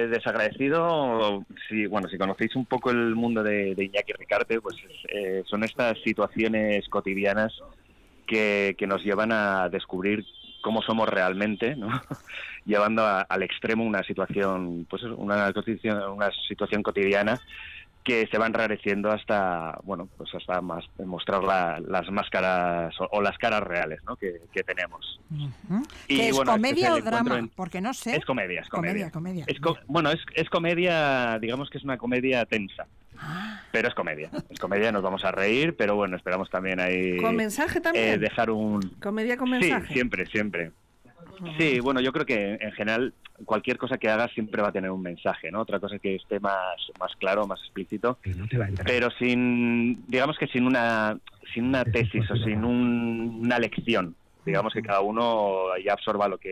desagradecido, si conocéis un poco el mundo de Iñaki Ricarte, pues son estas situaciones cotidianas que nos llevan a descubrir cómo somos realmente, ¿no? Llevando al extremo una situación, pues una situación cotidiana que se va enrareciendo hasta, hasta mostrar las máscaras o las caras reales, ¿no? que tenemos. Uh-huh. ¿Que es comedia o drama? Porque no sé. Es comedia. Comedia. Es comedia, digamos que es una comedia tensa. Pero es comedia, nos vamos a reír, pero bueno, esperamos también ahí... ¿Con mensaje también? Dejar un... ¿Comedia con mensaje? Sí, siempre. Sí, bueno, yo creo que en general cualquier cosa que hagas siempre va a tener un mensaje, ¿no? Otra cosa es que esté más claro, más explícito, pero sin una tesis o sin una lección. Digamos que cada uno ya absorba lo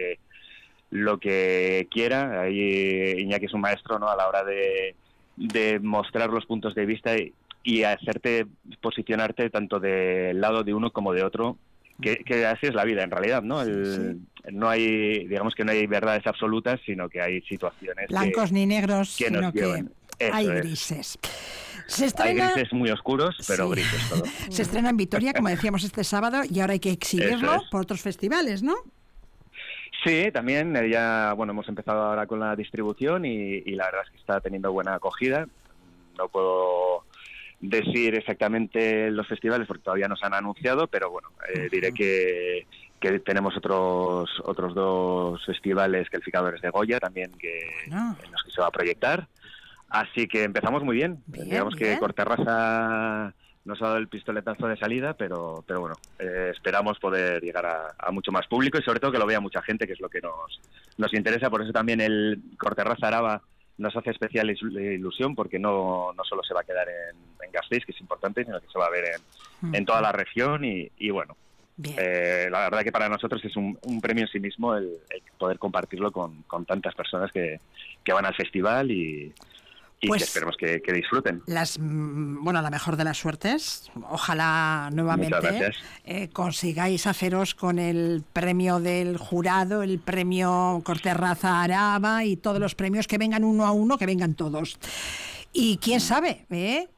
que quiera. Ahí Iñaki es un maestro, ¿no? A la hora de mostrar los puntos de vista y hacerte posicionarte tanto del lado de uno como de otro, que así es la vida en realidad, ¿no? No hay, digamos que no hay verdades absolutas, sino que hay situaciones blancos ni negros, sino que hay es. Grises. Hay grises muy oscuros, pero grises todo. Se estrena en Vitoria, como decíamos, este sábado, y ahora hay que exhibirlo por otros festivales, ¿no? Sí, también hemos empezado ahora con la distribución y la verdad es que está teniendo buena acogida. No puedo decir exactamente los festivales porque todavía no se han anunciado, pero bueno, diré que tenemos otros dos festivales calificadores de Goya también en los que se va a proyectar. Así que empezamos muy bien. Digamos que Corterrasa nos ha dado el pistoletazo de salida, pero bueno, esperamos poder llegar a mucho más público y sobre todo que lo vea mucha gente, que es lo que nos interesa. Por eso también el Corterrasa Araba nos hace especial ilusión, porque no solo se va a quedar en Gasteiz, que es importante, sino que se va a ver en toda la región y bueno. La verdad que para nosotros es un premio en sí mismo el poder compartirlo con tantas personas que van al festival y pues que esperemos que disfruten. La mejor de las suertes. Ojalá nuevamente consigáis haceros con el premio del jurado, el premio Corterrasa Araba y todos los premios, que vengan uno a uno, que vengan todos. Y quién sabe,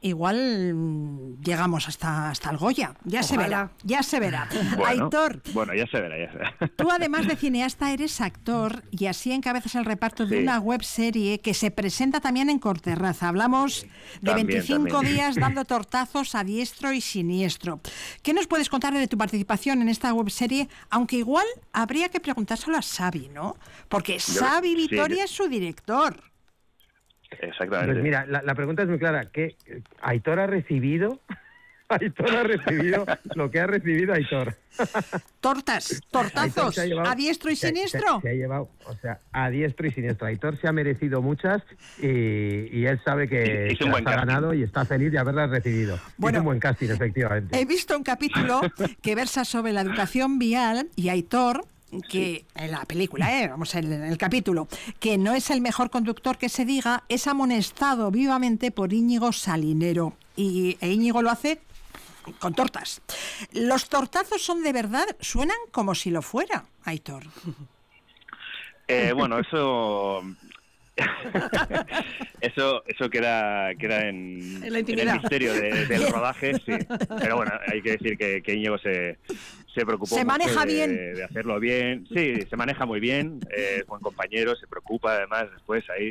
igual llegamos hasta el Goya. Ya se verá. Bueno, Aitor. Bueno, ya se verá. Tú, además de cineasta, eres actor y así encabezas el reparto de una webserie que se presenta también en Corterrasa. Hablamos de 25 días dando tortazos a diestro y siniestro. ¿Qué nos puedes contar de tu participación en esta webserie? Aunque igual habría que preguntárselo a Xavi, ¿no? Porque Xavi Vitoria es su director. Exactamente. Pues mira, la pregunta es muy clara. ¿Qué Aitor ha recibido? Aitor ha recibido lo que ha recibido Aitor. Tortazos, a diestro y siniestro. Se ha llevado, a diestro y siniestro. Aitor se ha merecido muchas y él sabe que las ha ganado y está feliz de haberlas recibido. Bueno, es un buen casting, efectivamente. He visto un capítulo que versa sobre la educación vial y Aitor, que en la película, en el capítulo, que no es el mejor conductor que se diga, es amonestado vivamente por Íñigo Salinero. E Íñigo lo hace con tortas. ¿Los tortazos son de verdad? Suenan como si lo fuera, Aitor. Bueno, eso queda en el misterio del rodaje, sí. Pero bueno, hay que decir que Íñigo se preocupó. Se maneja bien. De hacerlo bien. Sí, se maneja muy bien, es buen compañero, se preocupa además después ahí.